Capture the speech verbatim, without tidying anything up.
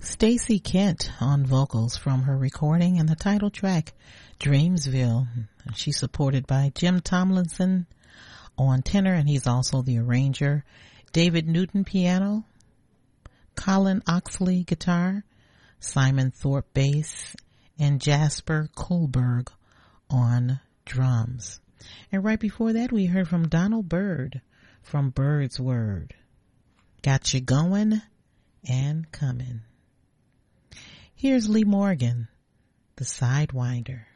Stacey Kent on vocals from her recording and the title track Dreamsville. She's supported by Jim Tomlinson on tenor, and he's also the arranger, David Newton piano, Colin Oxley guitar, Simon Thorpe bass, and Jasper Kohlberg on drums. And right before that we heard from Donald Byrd from Bird's Word. Got You Going and Coming. Here's Lee Morgan, the Sidewinder.